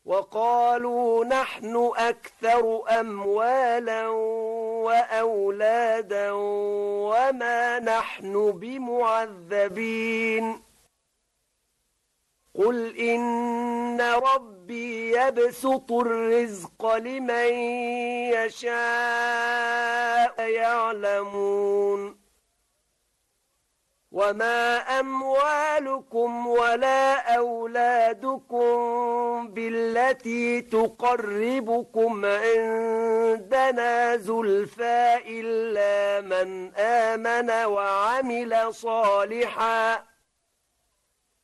وقالوا نحن أكثر أموالا وأولادا وما نحن بمعذبين قل إن ربي يبسط الرزق لمن يشاء يعلمون وما أموالكم ولا أولادكم بالتي تقربكم عندنا زلفى إلا من آمن وعمل صالحاً